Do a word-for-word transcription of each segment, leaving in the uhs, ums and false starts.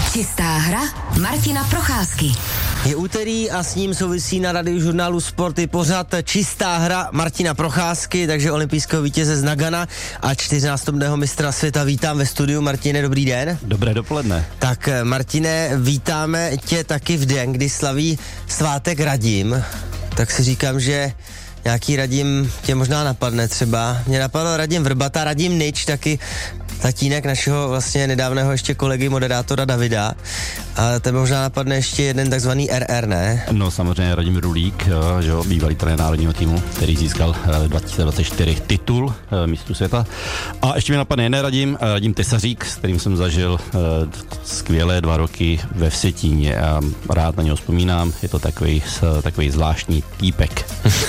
Čistá hra Martina Procházky. Je úterý a s ním souvisí na Radiožurnálu Sport i pořad Čistá hra Martina Procházky, takže olympijského vítěze z Nagana a čtyřnásobného mistra světa vítám ve studiu. Martine, dobrý den. Dobré dopoledne. Tak Martine, vítáme tě taky v den, kdy slaví svátek Radim. Tak si říkám, že nějaký Radim tě možná napadne třeba. Mě napadl Radim Vrbata, Radim Nič, taky tatínek našeho vlastně nedávného ještě kolegy moderátora Davida. A tebe možná napadne ještě jeden takzvaný R R, ne? No samozřejmě Radim Rulík, že jo, bývalý trenér národního týmu, který získal dva tisíce dvacet čtyři titul mistru světa. A ještě mi napadne jiný Radim, Radim Tesařík, s kterým jsem zažil skvělé dva roky ve Vsetíně a rád na něho vzpomínám. Je to takový, takový zvláštní týpek.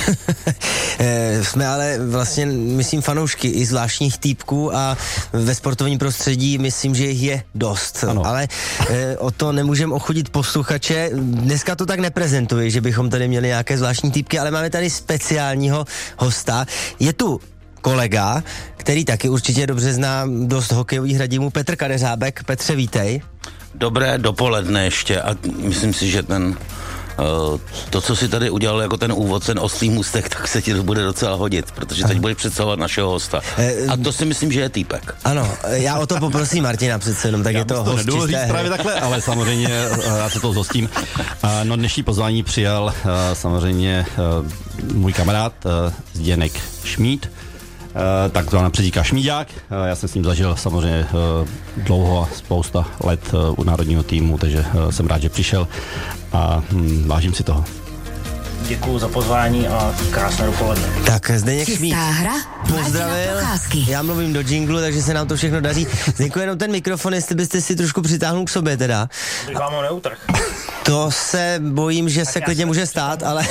Jsme ale vlastně, myslím, fanoušky i zvláštních týpků a ve sportovním prostředí myslím, že jich je dost. Ano. Ale e, o to nemůžeme ochudit posluchače. Dneska to tak neprezentuji, že bychom tady měli nějaké zvláštní týpky, ale máme tady speciálního hosta. Je tu kolega, který taky určitě dobře zná dost hokejových Radimů, Petr Kadeřábek. Petře, vítej. Dobré dopoledne ještě a myslím si, že ten Uh, to, co si tady udělal jako ten úvod, ten oslý můstek, tak se ti to bude docela hodit, protože teď budeš představovat našeho hosta. A to si myslím, že je týpek. Ano, já o to poprosím Martina přece jenom, tak já je to host čisté hry. Právě takhle, ale samozřejmě já se to zhostím. Uh, no dnešní pozvání přijal uh, samozřejmě uh, můj kamarád uh, Zdeněk Šmíd, Uh, takzvaná přezdívka Šmíďák. Uh, já jsem s ním zažil samozřejmě uh, dlouho a spousta let uh, u národního týmu, takže uh, jsem rád, že přišel a hm, vážím si toho. Děkuju za pozvání a krásné dopoledne. Tak Zdeněk Čistá Šmíd hra pozdravil, já mluvím do džinglu, takže se nám to všechno daří. Zdeňku, jenom ten mikrofon, jestli byste si trošku přitáhnul k sobě teda. Bych vám ho neutrh. To se bojím, že tak se klidně může stát, ale...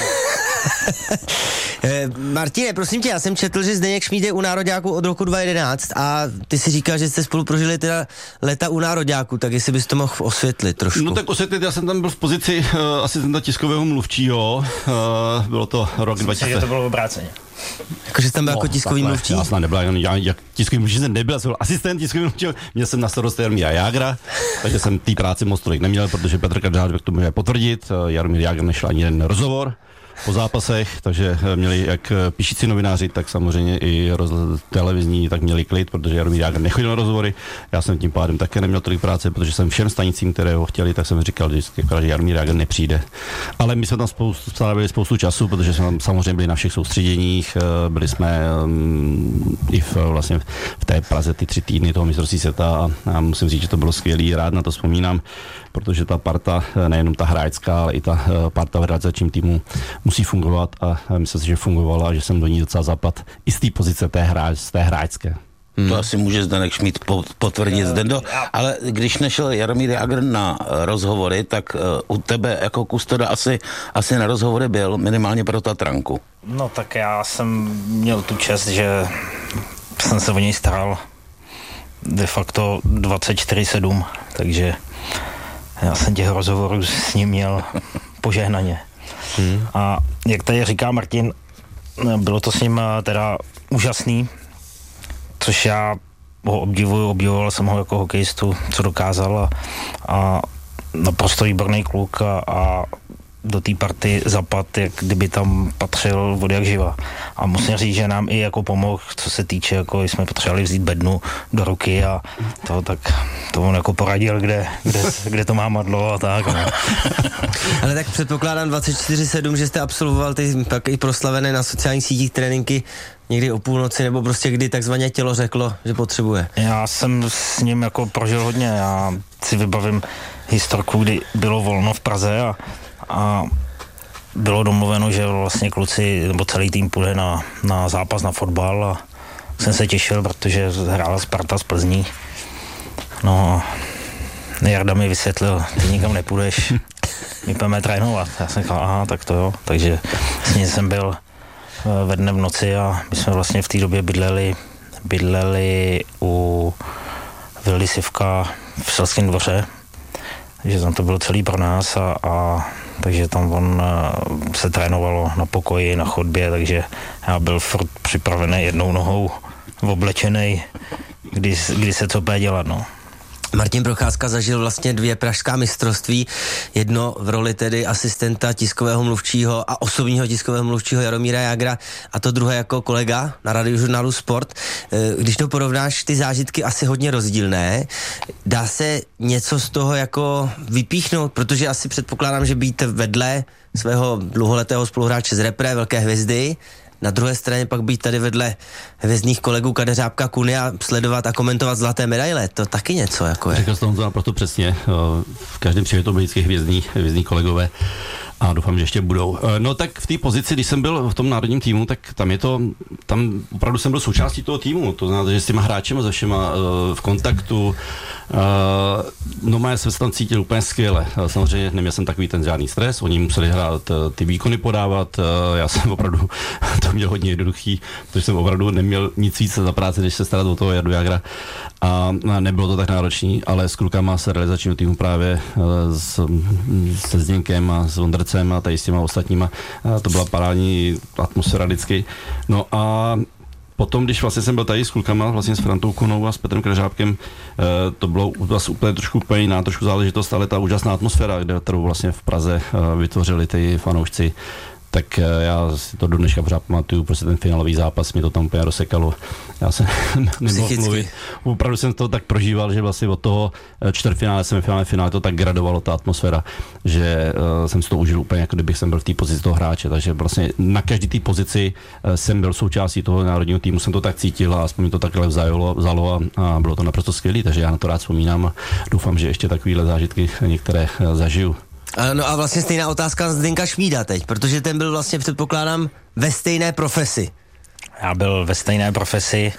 Martine, prosím tě, já jsem četl, že Zdeněk Šmíd je u nároďáku od roku dva tisíce jedenáct a ty si říkal, že jste spolu prožili teda léta u nároďáku, tak jestli bys to mohl osvětlit trošku. No tak osvětlit, já jsem tam byl v pozici uh, asistenta tiskového mluvčího, uh, bylo to rok dva tisíce. Takže to bylo obráceně. Jakože tam byl no, jako tiskový takhle, mluvčí? Já jsem nebyl, já, jak tiskový mluvčí jsem nebyl, jsem byl asistent tiskový mluvčí, měl jsem na starost Jaromíra Jágra, takže jsem té práci moc tolik neměl, protože Petr Kadeřábek to může potvrdit, Jaromír Jágr nešel ani jeden rozhovor po zápasech, takže měli jak píšící novináři, tak samozřejmě i roz, televizní, tak měli klid, protože Jaromír Jágr nechodil na rozhovory. Já jsem tím pádem také neměl tolik práce, protože jsem všem stanicím, které ho chtěli, tak jsem říkal, že Jaromír Jágr nepřijde. Ale my jsme tam spoustu, strávili spoustu času, protože jsme tam samozřejmě byli na všech soustředěních, byli jsme um, i v, vlastně v té Praze ty tři týdny toho mistrovství světa a, a musím říct, že to bylo skvělý, rád na to vzpomínám, protože ta parta, nejenom ta hráčská, ale i ta parta v realizačním týmu musí fungovat a myslím si, že fungovala a že jsem do ní docela zapad i z té pozice té, hráč, z té hráčské. Hmm. To asi může Zdeněk Šmíd potvrdit, Zdendo, ale když nešel Jaromír Jágr na rozhovory, tak uh, u tebe jako kustoda asi, asi na rozhovory byl, minimálně pro Tatranku. No tak já jsem měl tu čest, že jsem se o něj staral de facto dvacet čtyři sedm, takže já jsem těch rozhovorů s ním měl požehnaně. Hmm. A jak tady říká Martin, bylo to s ním teda úžasný, což já ho obdivuju, obdivoval jsem ho jako hokejistu, co dokázal a, a naprosto výborný kluk a, a do té party zapad, jak kdyby tam patřil od jak živa. A musím říct, že nám i jako pomohl, co se týče, jako jsme potřebovali vzít bednu do ruky a to, tak to on jako poradil, kde, kde, kde to má madlo a tak. No. Ale tak předpokládám dvacet čtyři sedm, že jste absolvoval ty pak i proslavené na sociálních sítích tréninky někdy o půlnoci, nebo prostě kdy takzvaně tělo řeklo, že potřebuje. Já jsem s ním jako prožil hodně, já si vybavím historku, kdy bylo volno v Praze a a bylo domluveno, že vlastně kluci, nebo celý tým půjde na, na zápas na fotbal a jsem se těšil, protože hrála Sparta z Plzní. No a Jarda mi vysvětlil, ty nikam nepůjdeš, my půjdeme trénovat. Já jsem říkal, aha, tak to jo. Takže s ním jsem byl ve dne v noci a my jsme vlastně v té době bydleli, bydleli u Vildy Sivka v Selském dvoře, že tam to bylo celý pro nás a, a takže tam on se trénovalo na pokoji, na chodbě, takže já byl furt připravený jednou nohou oblečený, kdy, kdy se co bude dělat, no. Martin Procházka zažil vlastně dvě pražská mistrovství, jedno v roli tedy asistenta tiskového mluvčího a osobního tiskového mluvčího Jaromíra Jágra a to druhé jako kolega na Radiožurnálu Sport. Když to porovnáš, ty zážitky asi hodně rozdílné. Dá se něco z toho jako vypíchnout, protože asi předpokládám, že být vedle svého dlouholetého spoluhráče z repre, velké hvězdy, na druhé straně pak být tady vedle hvězdných kolegů Kadeřábka, Kuny a sledovat a komentovat zlaté medaile, to taky něco jako je. Řekl jsem to naprosto přesně, v každém případě to byli vždycky hvězdní, hvězdní kolegové a doufám, že ještě budou. No tak v té pozici, když jsem byl v tom národním týmu, tak tam je to, tam opravdu jsem byl součástí toho týmu, to znamená, že s těma hráčema, se všema v kontaktu, no má se tam cítil úplně skvěle. Samozřejmě neměl jsem takový ten žádný stres, oni museli hrát ty výkony podávat, já jsem opravdu to měl hodně jednoduchý, protože jsem opravdu neměl nic víc za práci, než se starat o toho Jardu Jágra a nebylo to tak náročný, ale s klukama se realizačního týmu právě s, se Zděnkem a s Vondrcem a tady s těma ostatníma, to byla parádní atmosféra vždycky. No a potom, když vlastně jsem byl tady s klukama, vlastně s Frantou Kunou a s Petrem Kadeřábkem, to bylo vlastně úplně trošku úplně jiná trošku záležitost, ale ta úžasná atmosféra, kde, kterou vlastně v Praze vytvořili ty fanoušci, tak já si to do dneška pořád pamatuju, prostě ten finálový zápas mě to tam úplně rozsekalo. Já jsem nemohl mluvit. Opravdu jsem to tak prožíval, že vlastně od toho čtvrtfinále, semifinále, finále to tak gradovalo ta atmosféra, že uh, jsem si to užil úplně, jako kdybych jsem byl v té pozici toho hráče. Takže vlastně na každé té pozici uh, jsem byl součástí toho národního týmu, jsem to tak cítil a aspoň mi to takhle vzalo, vzalo a, a bylo to naprosto skvělé, takže já na to rád vzpomínám a doufám, že ještě takovéhle zážitky některé uh, zažiju. No a vlastně stejná otázka z Zdenka Šmída teď, protože ten byl vlastně, předpokládám, ve stejné profesi. Já byl ve stejné profesi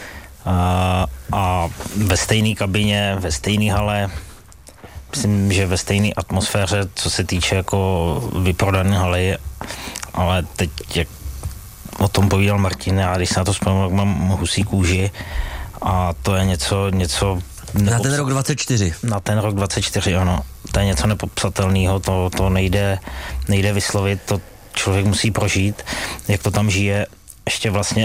a, a ve stejné kabině, ve stejné hale, myslím, že ve stejné atmosféře, co se týče jako vyprodané haly, ale teď, jak o tom povídal Martin, já když se na to vzpomínám, tak mám husí kůži a to je něco, něco Na ten rok dvacet čtyři. Na ten rok dvacet čtyři, ano. To je něco nepopsatelného, to, to nejde, nejde vyslovit, to člověk musí prožít, jak to tam žije. Ještě vlastně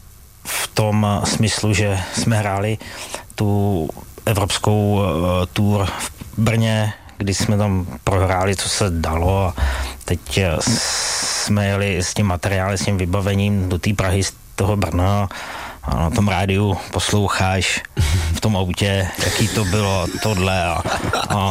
v tom smyslu, že jsme hráli tu evropskou uh, tour v Brně, kdy jsme tam prohráli, co se dalo a teď jsme jeli s tím materiálem, s tím vybavením do té Prahy, z toho Brna a na tom rádiu posloucháš v tom autě, jaký to bylo tohle a, a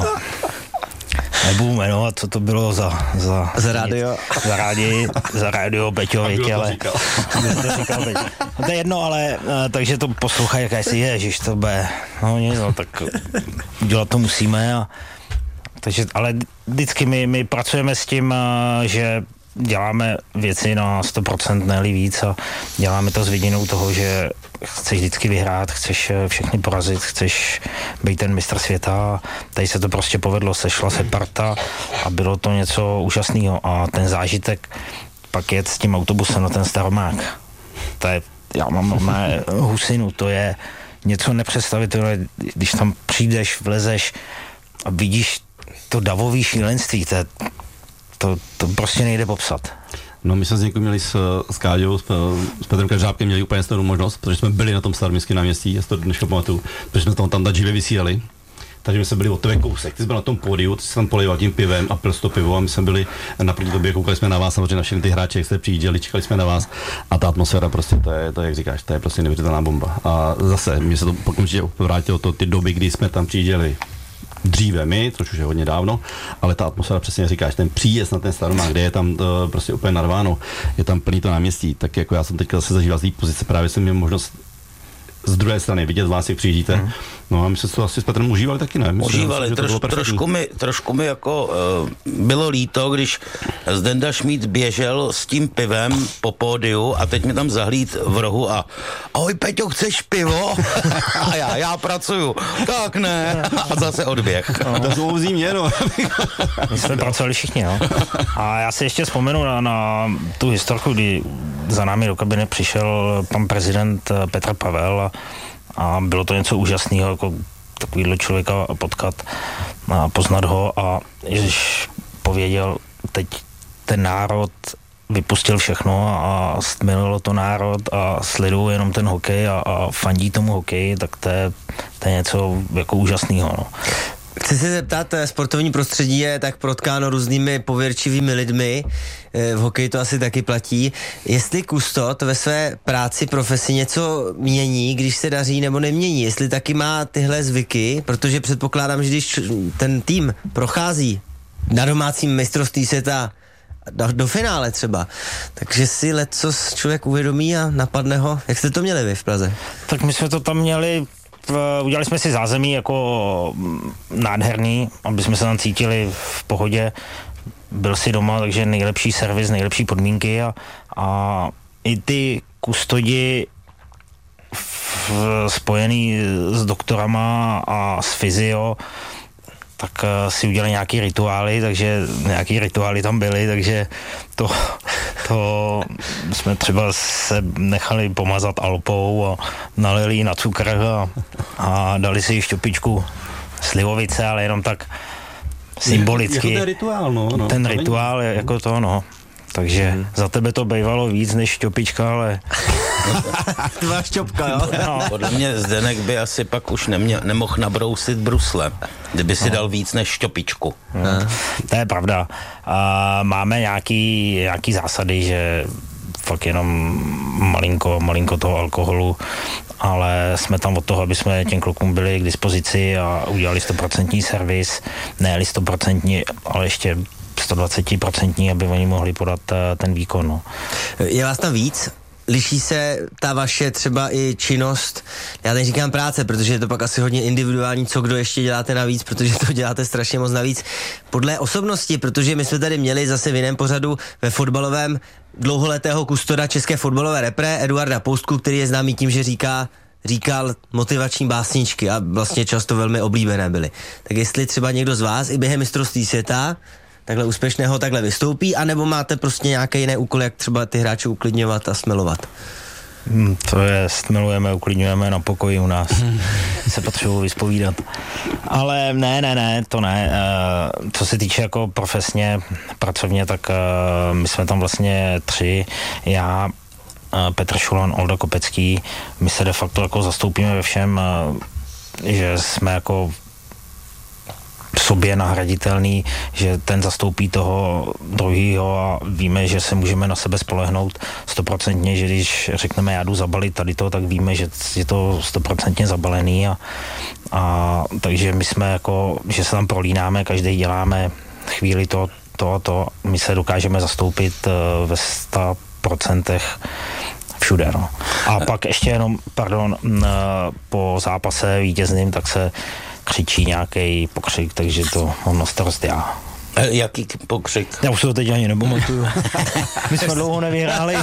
nebudu jmenovat, co to bylo za za, za rádio. Za rádio, za rádio Beťovič, ale to říkal Beť. No to je jedno, ale takže to poslouchají, jaká si ježiš, to bude, no nic, no, tak dělat to musíme a takže, ale vždycky my, my pracujeme s tím, že děláme věci na sto procent, ne-li víc a děláme to s vidinou toho, že chceš vždycky vyhrát, chceš všechny porazit, chceš být ten mistr světa. Tady se to prostě povedlo, sešla se parta a bylo to něco úžasného a ten zážitek pak jet s tím autobusem na ten Staromák. To je, já mám mé husinu, to je něco nepředstavitelné, když tam přijdeš, vlezeš a vidíš to davový šílenství, to je To, to prostě nejde popsat. No my jsme s někým měli s, s Káďou, s, s Petrem Kadeřábkem měli úplně stejnou možnost, protože jsme byli na tom Staroměstském náměstí, já si to dneška pamatuju, protože jsme tam, tam tak živě vysílali. Takže my jsme byli od tebe kousek, ty jsi byl na tom pódiu, ty jsi tam polival tím pivem a pil to pivo a my jsme byli naproti tobě, koukali jsme na vás, samozřejmě na všechny ty hráči, jak jste přijížděli, čekali jsme na vás a ta atmosféra prostě, to je, to je jak říkáš, to je prostě neuvěřitelná bomba. A zase, mě se to pokud vrátilo to ty doby, kdy jsme tam přijížděli dříve my, což už je hodně dávno, ale ta atmosféra přesně říkáš, ten příjezd na ten Staromák, kde je tam uh, prostě úplně narváno, je tam plný to náměstí, tak jako já jsem teďka zase zažíval z té pozice, právě jsem měl možnost z druhé strany vidět vás, jak přijíždíte. Mm. No a my se to asi s Petrem užívali taky, ne? Myslím, užívali, že troš, trošku, mi, trošku mi jako uh, bylo líto, když Zdenda Šmíd běžel s tím pivem po pódiu a teď mi tam zahlíd v rohu a ahoj Peťo, chceš pivo? A já, já pracuju. Tak ne. A zase odběh. No. To zouzí mě, no. My jsme pracovali všichni, no. A já si ještě vzpomenu na, na tu historku, kdy za námi do kabiny přišel pan prezident Petr Pavel a, a bylo to něco úžasného, jako takovýhle člověka potkat a poznat ho a Ježiš pověděl, teď ten národ vypustil všechno a stmililo to národ a sledují jenom ten hokej a, a fandí tomu hokeji, tak to je, to je něco jako úžasného. No. Chci se zeptat, sportovní prostředí je tak protkáno různými pověrčivými lidmi, v hokeji to asi taky platí. Jestli kustot ve své práci, profesi něco mění, když se daří nebo nemění, jestli taky má tyhle zvyky, protože předpokládám, že když ten tým prochází na domácím mistrovství světa do, do finále třeba, takže si lecos člověk uvědomí a napadne ho. Jak jste to měli vy v Praze? Tak my jsme to tam měli, udělali jsme si zázemí jako nádherný, aby jsme se tam cítili v pohodě. Byl si doma, takže nejlepší servis, nejlepší podmínky a, a i ty kustodi spojený s doktorama a s fyzio, tak si udělali nějaký rituály, takže nějaký rituály tam byly, takže to, to jsme třeba se nechali pomazat alpou a nalili na cukr a, a dali si šťopičku slivovice, ale jenom tak symbolicky. Jako ten rituál, no. no ten rituál je jako to, no. Takže hmm. za tebe to bývalo víc než šťopička, ale... Tvá šťopka, jo? No. Podle mě Zdenek by asi pak už nemě, nemohl nabrousit brusle, kdyby si no. dal víc než šťopičku. No. To je pravda. A máme nějaký, nějaký zásady, že fakt jenom malinko, malinko toho alkoholu, ale jsme tam od toho, aby jsme těm klukům byli k dispozici a udělali stoprocentní servis, ne stoprocentní, ale ještě sto dvacet procent, aby oni mohli podat ten výkon. No. Je vás tam víc? Liší se ta vaše třeba i činnost, já teď říkám práce, protože je to pak asi hodně individuální, co kdo ještě děláte navíc, protože to děláte strašně moc navíc. Podle osobnosti, protože my jsme tady měli zase v jiném pořadu ve fotbalovém dlouholetého kustoda české fotbalové repre Eduarda Poustku, který je známý tím, že říká říkal motivační básničky a vlastně často velmi oblíbené byly. Tak jestli třeba někdo z vás i během mistrovství světa takhle úspěšného takhle vystoupí, anebo máte prostě nějaké jiné úkoly, jak třeba ty hráče uklidňovat a smelovat? Hmm, to je, stmelujeme, uklidňujeme na pokoji u nás. Se potřebuji vyspovídat. Ale ne, ne, ne, to ne. E, co se týče jako profesně, pracovně, tak e, my jsme tam vlastně tři. Já, e, Petr Šulan, Olda Kopecký, my se de facto jako zastoupíme ve všem, e, že jsme jako sobě nahraditelný, že ten zastoupí toho druhýho a víme, že se můžeme na sebe spolehnout stoprocentně, že když řekneme já jdu zabalit tady to, tak víme, že je to stoprocentně zabalený a, a takže my jsme jako, že se tam prolínáme, každý děláme chvíli to, to a to, my se dokážeme zastoupit ve sto procentech všude, no. A pak ještě jenom, pardon, po zápase vítězným, tak se křičí nějaký pokřik, takže to mám na starost já. Jaký pokřik? Já už se to teď ani nepamatuju. My jsme dlouho nevyhráli.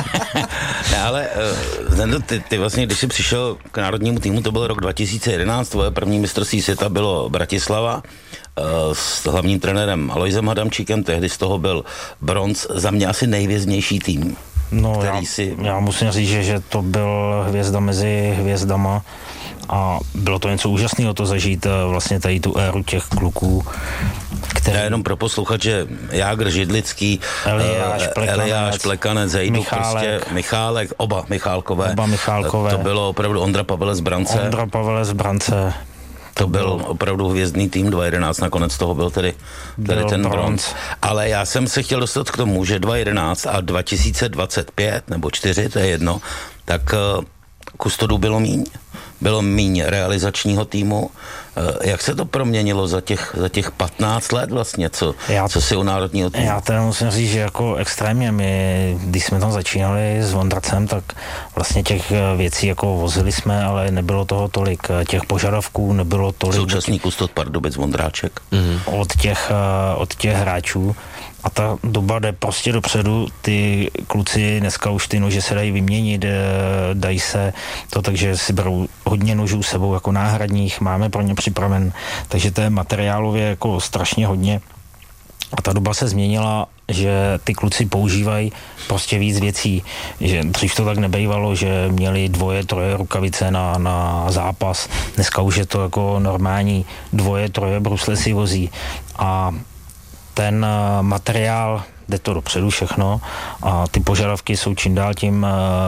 Ne, ale uh, ty, ty vlastně, když jsi přišel k národnímu týmu, to byl rok dva tisíce jedenáct, tvoje první mistrovství světa bylo Bratislava uh, s hlavním trenérem Alojzem Hadamčíkem, tehdy z toho byl bronz, za mě asi nejvěznější tým. No, já, si... já musím říct, že, že to byl hvězda mezi hvězdama a bylo to něco úžasného to zažít vlastně tady tu éru těch kluků, které... Já jenom pro posluchače, Jágr, Židlický, Eliáš, Plekanec, Eliáš, Plekanec Zejduk, Michálek, prostě Michálek, oba Michálkové. Oba Michálkové. To bylo opravdu Ondra Pavelec z brance. Ondra Pavelec z brance. To, to byl bylo... opravdu hvězdný tým, dva jedenáct nakonec toho byl tedy, tedy ten bronz. Ale já jsem se chtěl dostat k tomu, že dva jedenáct a dva tisíce dvacet pět nebo čtyři, to je jedno, tak uh, kustodů bylo míň. Bylo míň realizačního týmu. Jak se to proměnilo za těch, za těch patnáct let vlastně, co, já, co si u národního týmu? Já teda musím říct, že jako extrémně, my, když jsme tam začínali s Vondracem, tak vlastně těch věcí jako vozili jsme, ale nebylo toho tolik, těch požadavků nebylo tolik. Současný kustot Pardubic Vondráček. Mm-hmm. Od těch, od těch hráčů. A ta doba jde prostě dopředu, ty kluci dneska už ty nože se dají vyměnit, dají se to, takže si berou hodně nožů sebou jako náhradních, máme pro ně připraven, takže to je materiálově jako strašně hodně. A ta doba se změnila, že ty kluci používají prostě víc věcí, že dřív to tak nebejvalo, že měli dvoje, troje rukavice na, na zápas, dneska už je to jako normální dvoje, troje brusle si vozí a ten materiál jde to dopředu všechno a ty požadavky jsou čím dál tím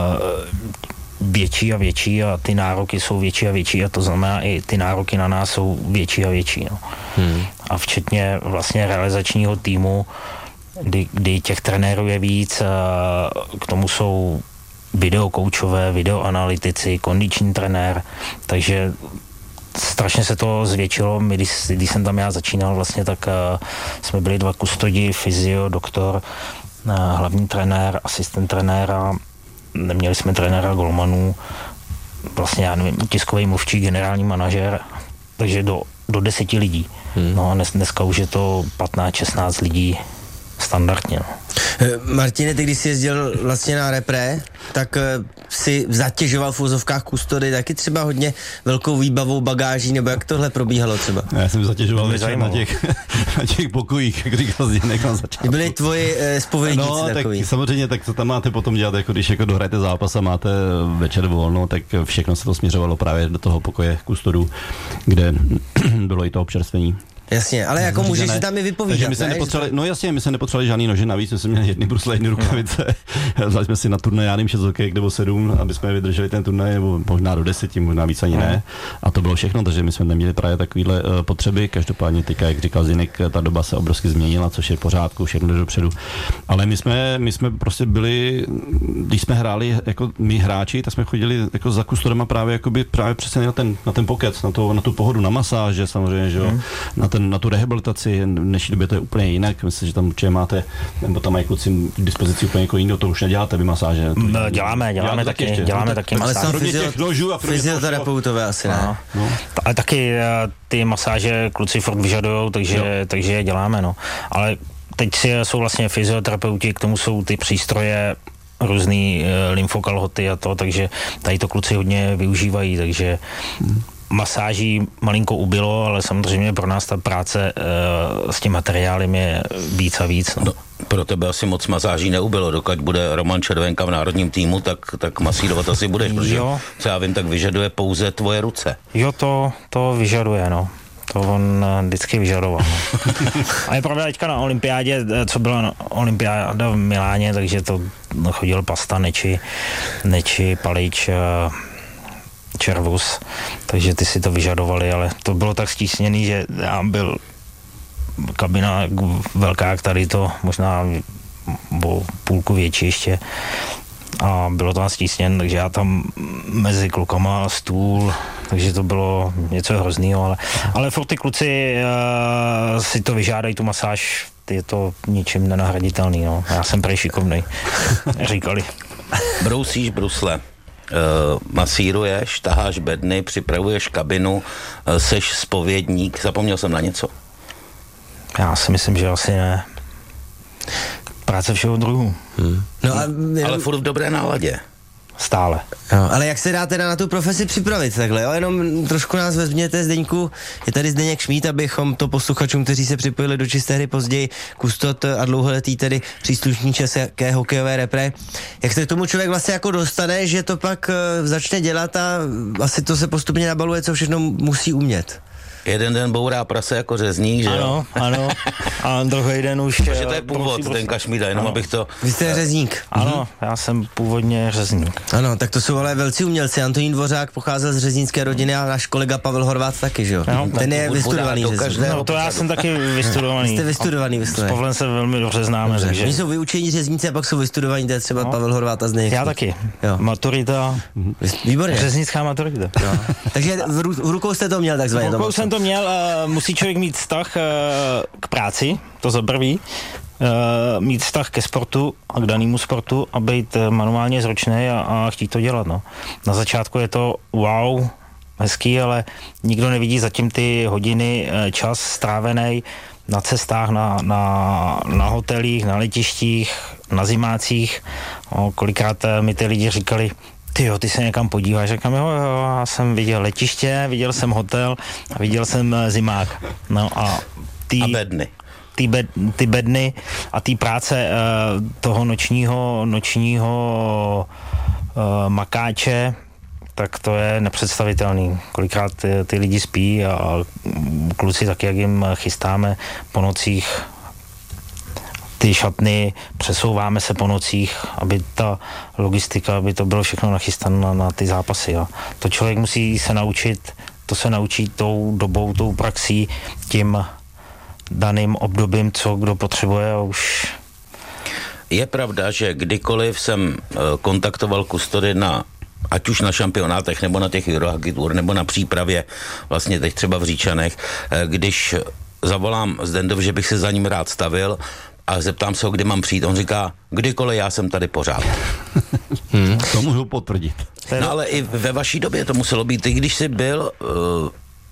větší a větší a ty nároky jsou větší a větší a to znamená i ty nároky na nás jsou větší a větší. No. Hmm. A včetně vlastně realizačního týmu, kdy, kdy těch trenérů je víc, k tomu jsou videokoučové, videoanalytici, kondiční trenér, takže strašně se to zvětšilo. My, když, když jsem tam já začínal vlastně, tak uh, jsme byli dva kustodi, fyzio, doktor, uh, hlavní trenér, asistent trenéra, neměli jsme trenéra golmanů, vlastně já nevím, tiskový mluvčí, generální manažer, takže do, do deseti lidí. Hmm. No a dnes, dneska už je to patnáct šestnáct lidí standardně. No. Martine, ty když jsi jezdil vlastně na repre, tak si zatěžoval v úzovkách kustody taky třeba hodně velkou výbavou bagáží, nebo jak tohle probíhalo třeba? Já jsem zatěžoval večer na těch, na těch pokojích, jak říkal Zdeněk na začátku. Byli tvoji eh, spovědníci no, takový. Tak samozřejmě, tak co tam máte potom dělat, jako když jako dohrajete zápas a máte večer volno, tak všechno se to směřovalo právě do toho pokoje kustodů, kde bylo i to občerstvení. Jasně, ale jako můžeš si tam i vypovídat, my ne? No jasně, my jsme nepotřebovali žádný nože navíc, my jsme měli jedny brusle, jedny rukavice. Vzali jsme si na turnaj, já nevím, šest hokejek nebo sedm, aby jsme vydrželi ten turnaj, nebo možná do deseti, možná víc ani ne. A to bylo všechno, takže my jsme neměli právě takovéhle uh, potřeby. Každopádně teďka, jak říkal Zinek, ta doba se obrovsky změnila, což je v pořádku, všechno jde dopředu. Ale my jsme, my jsme prostě byli, když jsme hráli jako my hráči, tak jsme chodili jako za kustodama právě, jakoby, právě přesně na ten, na ten pokec, na, to, na tu pohodu, na masáže samozřejmě, že jo, hmm. na ten na tu rehabilitaci, v dnešní době to je úplně jinak, myslím, že tam určitě máte, nebo tam mají kluci k dispozici úplně jako jiného, to už neděláte vy masáže. To, děláme, děláme, děláme taky, taky děláme taky masáže. Ale fyzio, fyzioterapeutové asi ne. No, no. Ale taky ty masáže kluci furt vyžadujou, takže, takže je děláme, no. Ale teď jsou vlastně fyzioterapeuti, k tomu jsou ty přístroje, různý uh, lymfokalhoty a to, takže tady to kluci hodně využívají, takže hmm. masáží malinko ubylo, ale samozřejmě pro nás ta práce uh, s tím materiálem je víc a víc. No. No, pro tebe asi moc masáží neubylo, dokud bude Roman Červenka v národním týmu, tak, tak masírovat asi budeš, protože jo. Co já vím, tak vyžaduje pouze tvoje ruce. Jo, to, to vyžaduje, no. To on vždycky vyžadoval. No. A je pravda teďka na olympiádě, co byla olympiáda v Miláně, takže to chodil Pasta, Neči, Neči, Palič, Červus, takže ty si to vyžadovali, ale to bylo tak stísněný, že já byl kabina velká, jak tady to, možná o půlku větší ještě a bylo tam stísněn, takže já tam mezi klukama stůl, takže to bylo něco hroznýho, ale, ale furt ty kluci uh, si to vyžádají, tu masáž, je to ničím nenahraditelný, no. Já jsem prej šikovnej, říkali. Brousíš brusle. Uh, masíruješ, taháš bedny, připravuješ kabinu, uh, seš zpovědník, zapomněl jsem na něco? Já si myslím, že asi ne. Práce všeho druhu. Hmm. No a ale furt v dobré náladě. Stále. Jo, ale jak se dá teda na tu profesi připravit takhle, jo? Jenom trošku nás vezměte, Zdeňku, je tady Zdeněk Šmíd, abychom to posluchačům, kteří se připojili do Čisté hry později, kustot a dlouholetý tedy příslušník české hokejové repre. Jak se k tomu člověk vlastně jako dostane, že to pak uh, začne dělat a asi to se postupně nabaluje, co všechno musí umět. Jeden den bourá prase jako řezník, že ano, jo? Ano, a druhý den už... Takže to je původ, ten Kašmída, jenom ano. Abych to... Vy jste řezník. Ano, mhm. Já jsem původně řezník. Ano, tak to jsou ale velcí umělci. Antonín Dvořák pocházel z řeznické rodiny a náš kolega Pavel Horvát taky, že jo? No, ten je vystudovaný řezník. No, to já jsem taky vystudovaný. Jste vystudovaný, vystudovaný. S Pavlem se velmi dobře známe, dobře. Takže... Oni jsou vyučení řezníci a pak jsou vystudovaní, to je třeba no. Pavel Horvát a Zdeněk. Já taky. Jo. Maturita. Výborně. Řeznická maturita. Jo. Takže v, ru, v rukou jste to měl takzvaně. V rukou jsem to měl. Musí člověk mít vztah k práci, to za prvý, mít vztah ke sportu a k danému sportu a být manuálně zručný a, a chtít to dělat. No. Na začátku je to wow, hezký, ale nikdo nevidí zatím ty hodiny, čas strávený na cestách, na, na, na hotelích, na letištích, na zimácích. O, kolikrát mi ty lidi říkali, ty jo, ty se někam podíváš, říkám, jo, jo, já jsem viděl letiště, viděl jsem hotel a viděl jsem zimák. No a ty... A bedny. Ty, bed, ty bedny a ty práce uh, toho nočního, nočního uh, makáče, tak to je nepředstavitelný. Kolikrát ty, ty lidi spí a kluci taky, jak jim chystáme po nocích ty šatny, přesouváme se po nocích, aby ta logistika, aby to bylo všechno nachystané na, na ty zápasy. A to člověk musí se naučit, to se naučí tou dobou, tou praxí, tím daným obdobím, co kdo potřebuje a už... Je pravda, že kdykoliv jsem kontaktoval kustody na ať už na šampionátech, nebo na těch Eurohockey Tour, nebo na přípravě, vlastně teď třeba v Říčanech, když zavolám Zdendov, že bych se za ním rád stavil a zeptám se ho, kdy mám přijít, on říká, kdykoliv, já jsem tady pořád. Hmm. To můžu potvrdit. No ale i ve vaší době to muselo být, i když jsi byl uh,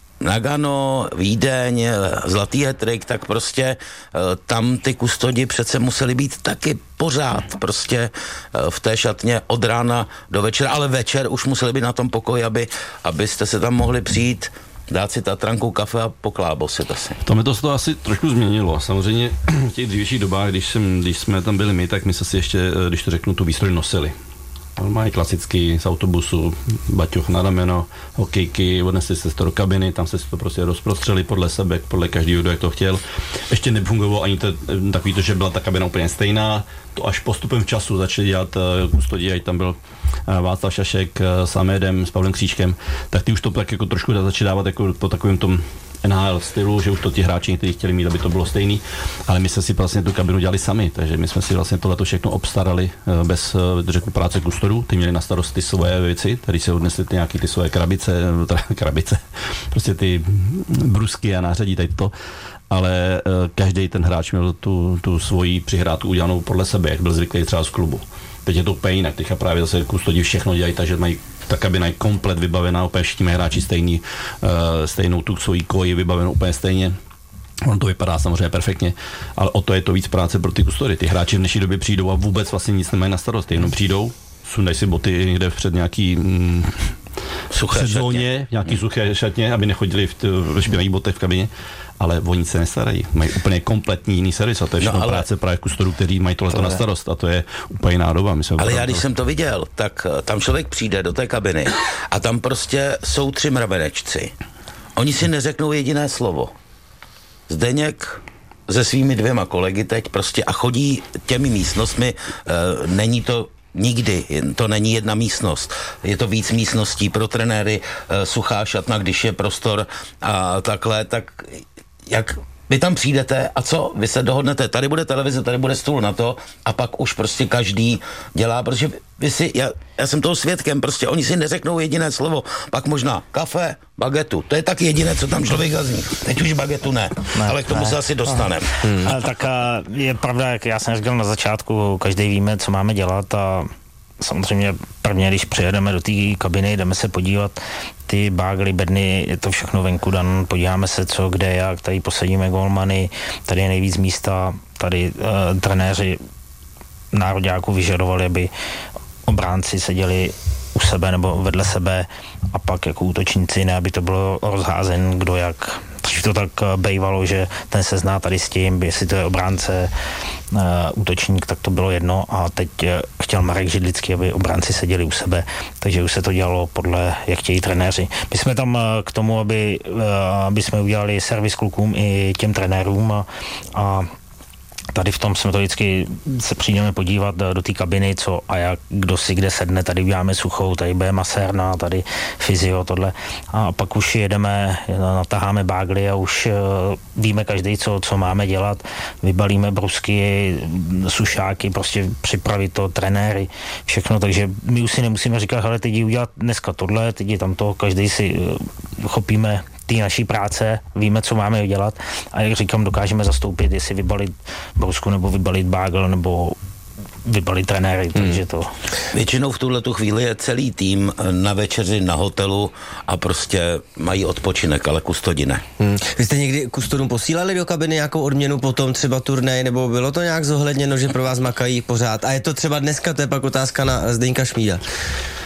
Nagano, Vídeň, Zlatý hetrik, tak prostě uh, tam ty kustodi přece museli být taky pořád prostě uh, v té šatně od rána do večera, ale večer už museli být na tom pokoji, aby, abyste se tam mohli přijít, dát si tatranku, kafe a poklábosit asi. Tam je to, to asi trošku změnilo. Samozřejmě v těch dřívějších dobách, když, jsem, když jsme tam byli my, tak my se si ještě, když to řeknu, tu výstroj nosili. Normálně klasický z autobusu, baťoch na rameno, hokejky, odnesli se to do kabiny, tam se to prostě rozprostřeli podle sebe, podle každého, kdo jak to chtěl. Ještě nefungovalo ani to, takový to, že byla ta kabina úplně stejná, to až postupem v času začali dělat kustodí, ať tam byl Václav Šašek s Amédem, s Pavlem Křížkem, tak ty už to tak jako trošku začali dávat jako po takovém tom N H L stylu, že už to ti hráči někteří chtěli mít, aby to bylo stejný, ale my jsme si vlastně tu kabinu dělali sami, takže my jsme si vlastně tohleto všechno obstarali bez, řeknu, práce kustodů, ty měli na starost ty svoje věci, tady se odnesli ty nějaký ty svoje krabice, krabice, prostě ty brusky a nářadí, tady to, ale každý ten hráč měl tu, tu svoji přihrádku udělanou podle sebe, jak byl zvyklý třeba z klubu. Teď je to úplně jinak, teďka právě zase kustodí všechno dělají, takže mají ta kabina je komplet vybavená, úplně všichni hráči stejný, uh, stejnou tu svoji koji vybavenou úplně stejně. On to vypadá samozřejmě perfektně, ale o to je to víc práce pro ty kustody. Ty hráči v dnešní době přijdou a vůbec vlastně nic nemají na starosti, jenom přijdou, sundají si boty někde před nějaký mm, suché sezóně, nějaký suché šatně, aby nechodili v, v špinavých botech v kabině, ale oni se nestarají. Mají úplně kompletní jiný servis a to je všechno no, ale... práce právě kustodů, kteří mají tohleto to na starost a to je úplně jiná doba. My ale já, když jsem to viděl, tak tam člověk přijde do té kabiny a tam prostě jsou tři mravenečci. Oni si neřeknou jediné slovo. Zdeněk se svými dvěma kolegy teď prostě a chodí těmi místnostmi, e, není to nikdy, to není jedna místnost. Je to víc místností pro trenéry, e, suchá šatna, když je prostor a takhle, tak jak vy tam přijdete a co? Vy se dohodnete, tady bude televize, tady bude stůl na to a pak už prostě každý dělá, protože vy si, já, já jsem toho svědkem, prostě oni si neřeknou jediné slovo, pak možná kafe, bagetu, to je tak jediné, co tam člověk zazní. Teď už bagetu ne, ne ale k tomu ne. se asi dostaneme. Hmm. Ale tak je pravda, jak já jsem říkal na začátku, každý víme, co máme dělat a samozřejmě prvně, když přijedeme do té kabiny, jdeme se podívat, ty bágly, bedny, je to všechno venku dan, podíváme se co, kde, jak, tady posadíme golmany, tady je nejvíc místa, tady uh, trenéři nároďáků vyžadovali, aby obránci seděli u sebe nebo vedle sebe a pak jako útočníci, ne, aby to bylo rozházen, kdo jak. Dřív to tak bejvalo, že ten se zná tady s tím, jestli to je obránce, uh, útočník, tak to bylo jedno a teď uh, chtěl Marek Židlický, aby obránci seděli u sebe, takže už se to dělalo podle, jak chtějí trenéři. My jsme tam uh, k tomu, aby, uh, aby jsme udělali servis klukům i těm trenérům a, a tady v tom jsme to vždycky se přijdeme podívat do té kabiny, co a jak, kdo si kde sedne, tady uděláme suchou, tady bude masérna, tady fyzio, tohle. A pak už jedeme, nataháme bágly a už uh, víme každý, co, co máme dělat. Vybalíme brusky, sušáky, prostě připravit to, trenéry, všechno, takže my už si nemusíme říkat, hele, teď udělat dneska tohle, teď tam to, každý si uh, chopíme té naší práce, víme, co máme dělat a jak říkám, dokážeme zastoupit, jestli vybalit brusku nebo vybalit bágl nebo vybalit trenéry, hmm. takže to... Většinou v tuhletu chvíli je celý tým na večeři na hotelu a prostě mají odpočinek, ale kustodi ne. Hmm. Vy jste někdy kustodům posílali do kabiny nějakou odměnu potom třeba turnej, nebo bylo to nějak zohledněno, že pro vás makají pořád? A je to třeba dneska, to je pak otázka na Zdeňka Šmída.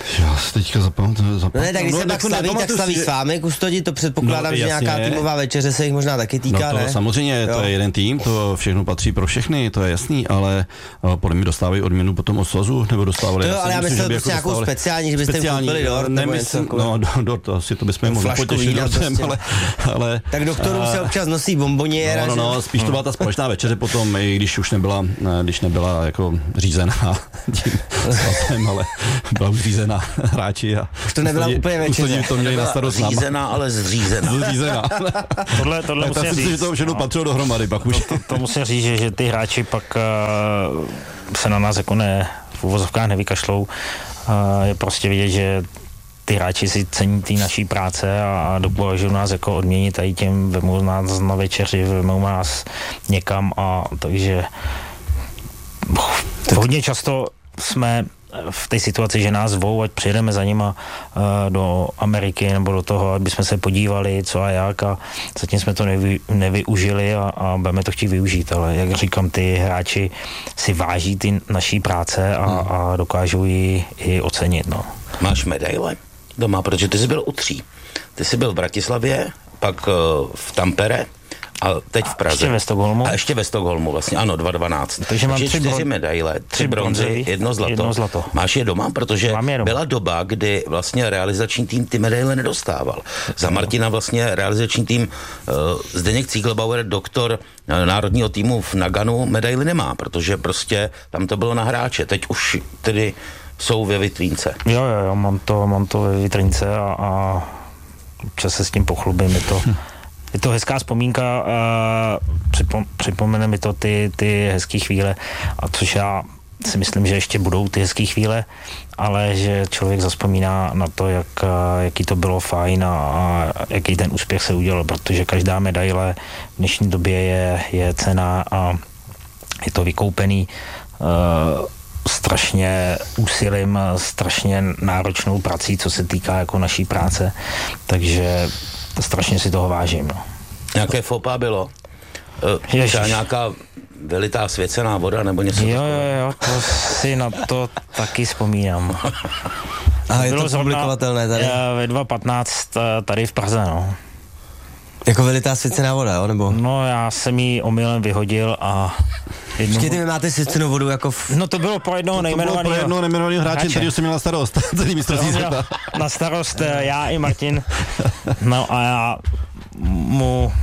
Já si teďka zapamatuju. No ne, tak když no, se tak slaví, tak slaví s vámi, Kustodi, to předpokládám, no, že nějaká týmová večeře se jich možná taky týká, no to ne? Samozřejmě, jo. To je jeden tým, to všechno patří pro všechny, to je jasný, ale uh, podle mě dostávají odměnu potom od svazu, nebo dostávali... To jo, ale já myslel prostě jako nějakou dostávali, speciální, že byste jim koupili dort, nebo něco takové. No, dort, asi to bychom mohli potěšit dortem, ale, ale... Tak doktorům se občas nosí bomboniéra, no, no, no, spíš to byla ta společná večeře potom, i když už nebyla, když nebyla jako řízená tím svazem, ale byla už řízená hráči a... Už to nebyla úplně večeře. To měli na starost řízená, ale zřízená. Zřízená. tohle, tohle musím říct. Že to všechno no, patřilo dohromady, pak už. To, to, to musím říct, že, že ty hráči pak uh, se na nás jako ne, v uvozovkách nevykašlou. Uh, je prostě vidět, že ty hráči si cení té naší práce a dopovažují nás jako odměnit a i těm vemou nás na večeři, vemou nás někam a takže hodně často jsme v té situaci, že nás zvou, ať přijedeme za nima uh, do Ameriky nebo do toho, aby jsme se podívali, co a jak a zatím jsme to nevy, nevyužili a, a budeme to chtít využít, ale jak říkám, ty hráči si váží ty naší práce a, hmm. a dokážou ji i ocenit. No. Máš medaile doma, protože ty jsi byl u tří. Ty jsi byl v Bratislavě, pak uh, v Tampere a teď v Praze. A ještě ve Stockholmu. A ještě ve Stockholmu vlastně, ano, dva dvanáct. Takže mám tři čtyři bron... medaile, tři bronzy, jedno zlato. jedno zlato. Máš je doma, protože doma. Byla doba, kdy vlastně realizační tým ty medaile nedostával. Za Martina vlastně realizační tým uh, Zdeněk Cíglbauer, doktor uh, národního týmu v Naganu, medaily nemá, protože prostě tam to bylo na hráče. Teď už tedy jsou ve vitrínce. Jo, jo, jo, mám to, mám to ve vitrínce a, a občas se s tím pochlubím, je to... Je to hezká vzpomínka, uh, připom, připomene mi to ty, ty hezké chvíle, a což já si myslím, že ještě budou ty hezké chvíle, ale že člověk zazpomíná na to, jak, jaký to bylo fajn a, a jaký ten úspěch se udělal, protože každá medaile v dnešní době je, je cenná a je to vykoupený uh, strašně úsilím, strašně náročnou prací, co se týká jako naší práce, takže strašně si toho vážím. No. Nějaké fopa bylo? Uh, třeba nějaká vylitá svěcená voda nebo něco? Jo, jo, jo, to si na to taky vzpomínám. A je to publikovatelné tady? Ve dva patnáct tady v Praze, no. Jako vylitá svěcená voda, jo? Nebo? No, já jsem ji omylem vyhodil a... Jednou... Počkejte, vy máte svěcenou vodu jako... V... No to bylo pro jednoho nejmenovaného... To bylo pro jednoho nejmenovaného hráče, který jsem měl na starost. Celý mistrovství světa. Na starost já i Martin. No a já mu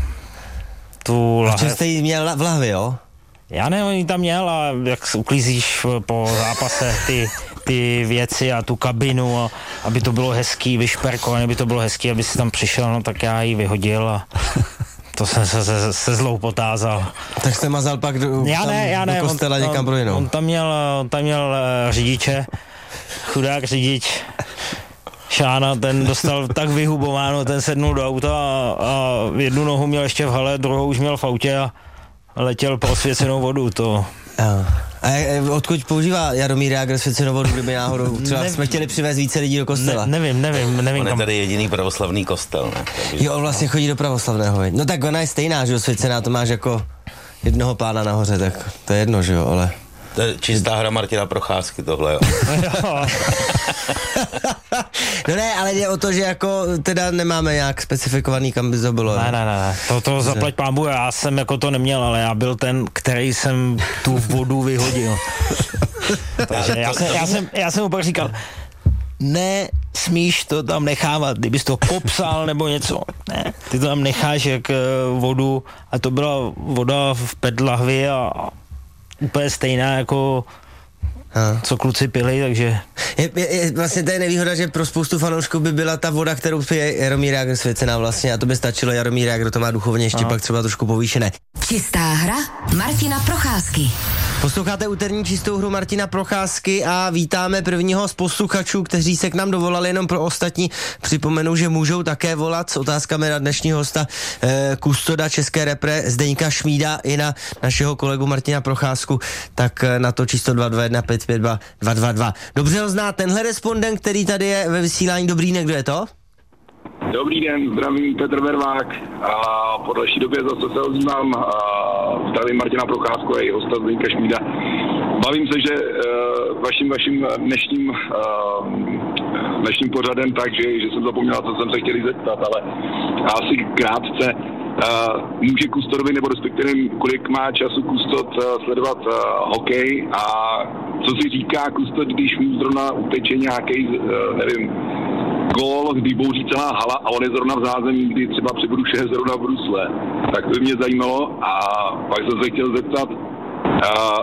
tu lahev... A jste jí měl v lahvi, jo? Já ne, on ji tam měl a jak uklízíš po zápase ty, ty věci a tu kabinu, a aby to bylo hezký, vyšperkované, aby to bylo hezký, aby si tam přišel, no tak já ji vyhodil a to jsem se, se, se zlou potázal. Tak jste mazal pak do, já ne, já ne, do kostela on, někam pro jinou. On tam měl, on tam měl uh, řidiče, chudák řidič, Šána, ten dostal tak vyhubováno, ten sednul do auta a, a jednu nohu měl ještě v hale, druhou už měl v autě a letěl po svěcenou vodu, to... A odkud používá Jaromír Jágr svěcenou vodu, kdyby náhodou třeba ne, jsme chtěli přivést více lidí do kostela? Ne, nevím, nevím, nevím. On je tady jediný pravoslavný kostel, ne? Takže... Jo, on vlastně chodí do pravoslavného. No tak ona je stejná, že jo, svěcená, to máš jako jednoho pána nahoře, tak to je jedno, že jo, ale... To je čistá hra Martina Procházky tohle, jo. No ne, ale jde o to, že jako teda nemáme nějak specifikovaný, kam by to bylo. Ne, ne, ne, to, to zaplať pámbu, já jsem jako to neměl, ale já byl ten, který jsem tu vodu vyhodil. Takže já jsem, já jsem, já jsem opak říkal, ne, smíš to tam nechávat, kdybys to popsal nebo něco. Ne, ty to tam necháš jak vodu, a to byla voda v pet lahvi a úplně stejná jako a. co kluci pili, takže... Je, je, je, vlastně to je nevýhoda, že pro spoustu fanoušků by byla ta voda, kterou pije Jaromír Jágr svěcená vlastně, a to by stačilo. Jaromír Jágr to má duchovně ještě a. pak třeba trošku povýšené. Čistá hra Martina Procházky. Posloucháte úterní čistou hru Martina Procházky a vítáme prvního z posluchačů, kteří se k nám dovolali. Jenom pro ostatní připomenu, že můžou také volat s otázkami na dnešního hosta eh, kustoda české repre Zdeňka Šmída i na našeho kolegu Martina Procházku, tak eh, na to číslo dva dva jedna pět pět dva dva dva dva. Dobře ho zná tenhle respondent, který tady je ve vysílání. Dobrý den, kdo je to? Dobrý den, zdravím Petr Vervák a po další době zase se ozývám a zdravím Martina Procházku a její hosta Zdeňka Šmída. Bavím se, že uh, vaším, vaším dnešním uh, dnešním pořadem tak, že, že jsem zapomněl, co jsem se chtěl zeptat, ale asi krátce. Uh, může Kustodovi, nebo respektive kolik má času Kustod uh, sledovat uh, hokej a co si říká Kustod, když mu zrovna uteče nějaký, uh, nevím, gól, vybouří celá hala a on je zrovna v zázemí, kdy třeba přibrušuje zrovna v brusle. Tak to by mě zajímalo a pak jsem se chtěl zeptat, uh,